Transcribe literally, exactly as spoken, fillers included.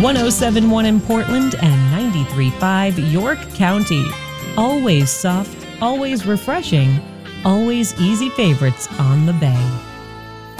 one oh seven point one in Portland and ninety-three point five York County. Always soft, always refreshing, always easy favorites on the Bay.